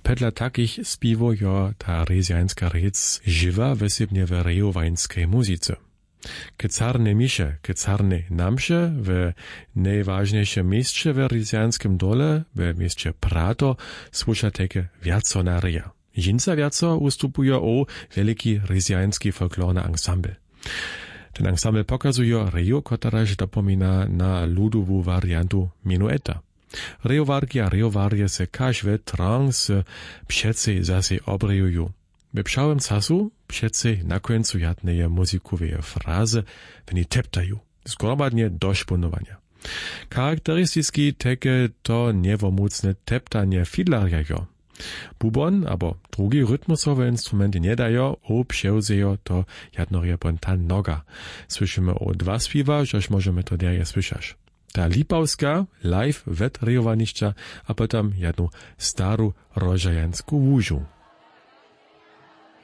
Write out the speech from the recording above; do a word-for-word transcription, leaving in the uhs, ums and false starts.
Pedla takich spiwo jo ta rezjanska rec żywa wysybnie w rejowańskiej muzyce. Ke carne misze, ke carne namsze w najważniejsze miejsce w rezjanskim dole, w mieście Prato, słucha takie wiaconaria. Jinca wiaco ustupuje o wielki rezjański folklorny ensemble. Ten ensemble pokazuje rejo, która dopomina na ludową wariantu minueta. Rejowarki a rejowarje se każdy trans przece zase obrejują. We pszałym czasu przece na końcu jadneje muzikowe frazy w nie teptają, zgromadnie do szponowania. Charakterystyski takie to niewomocne teptanie fidlarjajo. Bubon albo drugi rytmusowe instrumenty nie dają, a przewzeją to jadnorie pontan noga. Słyszymy o dwa śpiewa, żeż możemy to derje słyszeć. Ta lipawska live wet rejowanišća, a potem jednu staru rožajansku wóżu.